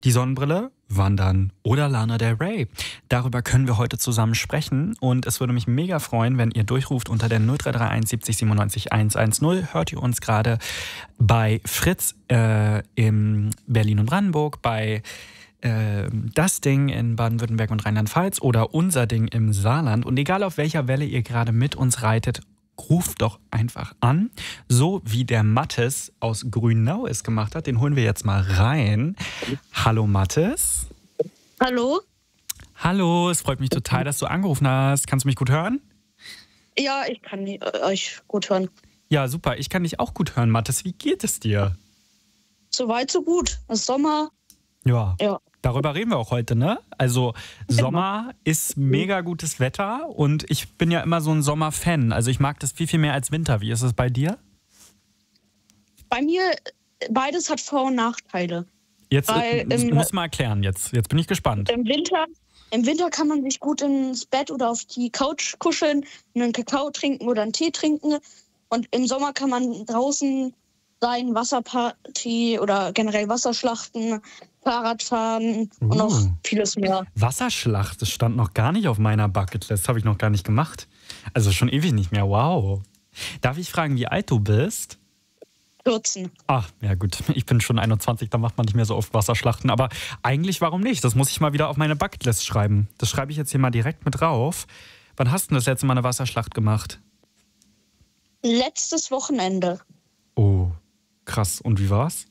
Die Sonnenbrille, Wandern oder Lana Del Rey. Darüber können wir heute zusammen sprechen und es würde mich mega freuen, wenn ihr durchruft unter der 0331 70 97 110. Hört ihr uns gerade bei Fritz in Berlin und Brandenburg, bei das Ding in Baden-Württemberg und Rheinland-Pfalz oder unser Ding im Saarland. Und egal auf welcher Welle ihr gerade mit uns reitet, ruft doch einfach an, so wie der Mathis aus Grünau es gemacht hat. Den holen wir jetzt mal rein. Hallo Mathis. Hallo? Hallo, es freut mich total, dass du angerufen hast. Kannst du mich gut hören? Ja, ich kann euch gut hören. Ja, super. Ich kann dich auch gut hören, Mathis. Wie geht es dir? Soweit, so gut. Es ist Sommer. Ja. Ja. Darüber reden wir auch heute, ne? Also Sommer ist mega gutes Wetter und ich bin ja immer so ein Sommerfan. Also ich mag das viel, viel mehr als Winter. Wie ist es bei dir? Bei mir, beides hat Vor- und Nachteile. Jetzt Weil muss mal erklären jetzt. Jetzt bin ich gespannt. Im Winter kann man sich gut ins Bett oder auf die Couch kuscheln, einen Kakao trinken oder einen Tee trinken. Und im Sommer kann man draußen sein, Wasserparty oder generell Wasserschlachten, Fahrradfahren und noch vieles mehr. Wasserschlacht, das stand noch gar nicht auf meiner Bucketlist. Habe ich noch gar nicht gemacht. Also schon ewig nicht mehr. Wow. Darf ich fragen, wie alt du bist? 14. Ach, ja gut. Ich bin schon 21, da macht man nicht mehr so oft Wasserschlachten. Aber eigentlich, warum nicht? Das muss ich mal wieder auf meine Bucketlist schreiben. Das schreibe ich jetzt hier mal direkt mit drauf. Wann hast du das letzte Mal eine Wasserschlacht gemacht? Letztes Wochenende. Oh, krass. Und wie war's?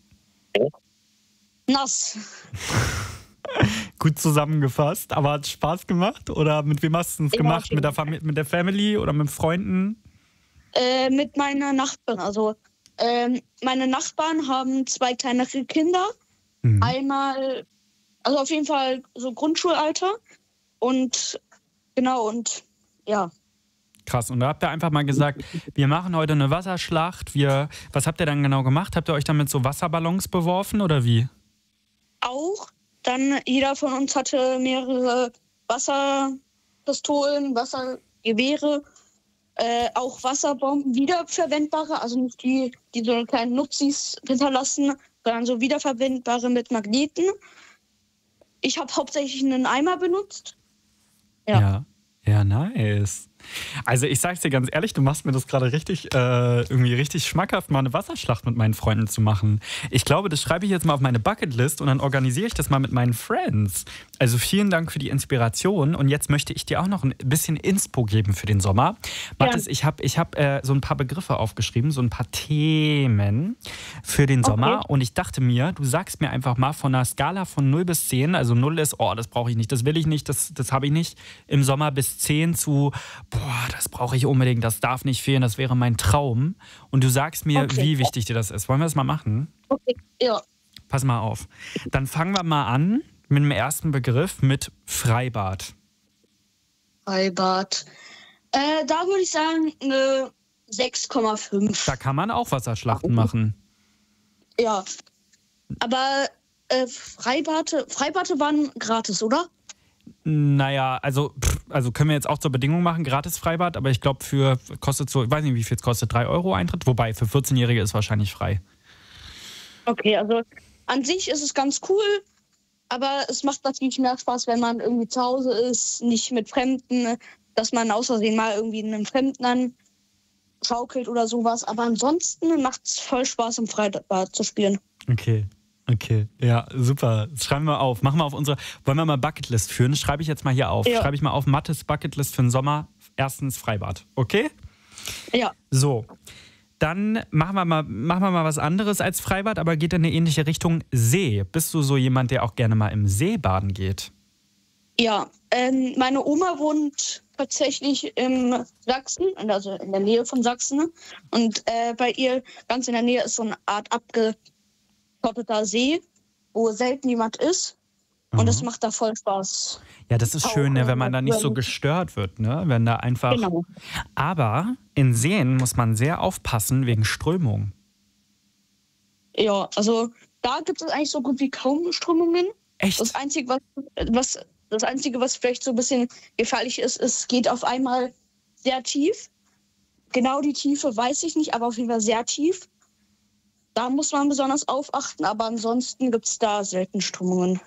Nass. Gut zusammengefasst. Aber hat es Spaß gemacht? Oder mit wem hast du es gemacht? Mit der Family oder mit Freunden? Mit meiner Nachbarin. Also meine Nachbarn haben 2 kleinere Kinder. Einmal, also auf jeden Fall so Grundschulalter. Und genau, und ja. Krass. Und da habt ihr einfach mal gesagt, wir machen heute eine Wasserschlacht. Was habt ihr dann genau gemacht? Habt ihr euch dann mit so Wasserballons beworfen oder wie? Auch. Dann jeder von uns hatte mehrere Wasserpistolen, Wassergewehre, auch Wasserbomben, wiederverwendbare, also nicht die so kleinen Nupsis hinterlassen, sondern so wiederverwendbare mit Magneten. Ich habe hauptsächlich einen Eimer benutzt. Ja, nice. Also ich sag's dir ganz ehrlich, du machst mir das gerade irgendwie richtig schmackhaft, mal eine Wasserschlacht mit meinen Freunden zu machen. Ich glaube, das schreibe ich jetzt mal auf meine Bucketlist und dann organisiere ich das mal mit meinen Friends. Also vielen Dank für die Inspiration und jetzt möchte ich dir auch noch ein bisschen Inspo geben für den Sommer. Mathis, ich hab so ein paar Begriffe aufgeschrieben, so ein paar Themen für den Sommer und ich dachte mir, du sagst mir einfach mal von einer Skala von 0 bis 10, also 0 ist, oh, das brauche ich nicht, das will ich nicht, das habe ich nicht, im Sommer bis 10 zu boah, das brauche ich unbedingt, das darf nicht fehlen, das wäre mein Traum. Und du sagst mir, wie wichtig dir das ist. Wollen wir das mal machen? Okay, ja. Pass mal auf. Dann fangen wir mal an mit dem ersten Begriff, mit Freibad. Freibad. Da würde ich sagen, eine 6,5. Da kann man auch Wasserschlachten machen. Ja. Aber Freibade waren gratis, oder? Naja, also können wir jetzt auch zur Bedingung machen, gratis Freibad, aber ich glaube, kostet so, ich weiß nicht, wie viel es kostet, 3 Euro Eintritt, wobei für 14-Jährige ist wahrscheinlich frei. Okay, also an sich ist es ganz cool, aber es macht natürlich mehr Spaß, wenn man irgendwie zu Hause ist, nicht mit Fremden, dass man aus Versehen mal irgendwie einen Fremden anschaukelt oder sowas, aber ansonsten macht es voll Spaß, im Freibad zu spielen. Okay, ja, super. Das schreiben wir auf. Wollen wir mal Bucketlist führen? Das schreibe ich jetzt mal hier auf. Ja. Schreibe ich mal auf Mathis Bucketlist für den Sommer. Erstens Freibad. Okay? Ja. So. Dann machen wir mal was anderes als Freibad, aber geht in eine ähnliche Richtung. See. Bist du so jemand, der auch gerne mal im See baden geht? Ja, meine Oma wohnt tatsächlich in Sachsen, also in der Nähe von Sachsen. Und bei ihr ganz in der Nähe ist so eine Art abgeschotteter See, wo selten jemand ist. Und es macht da voll Spaß. Ja, das ist schön, ne, wenn man da nicht so gestört wird, ne? Wenn da einfach. Genau. Aber in Seen muss man sehr aufpassen wegen Strömung. Ja, also da gibt es eigentlich so gut wie kaum Strömungen. Echt? Das Einzige, was vielleicht so ein bisschen gefährlich ist, es geht auf einmal sehr tief. Genau die Tiefe weiß ich nicht, aber auf jeden Fall sehr tief. Da muss man besonders aufachten, aber ansonsten gibt es da selten Strömungen.